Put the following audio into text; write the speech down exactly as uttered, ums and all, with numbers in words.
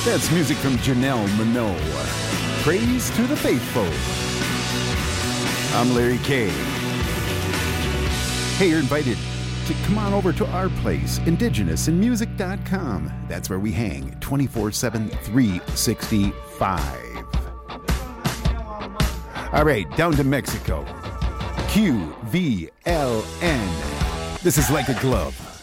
That's music from Janelle Monáe. Praise to the Faithful. I'm Larry K. Hey, you're invited to come on over to our place, indigenous in music dot com. That's where we hang twenty-four seven, three sixty-five. All right, down to Mexico. Q V L N. This is Like a Glove.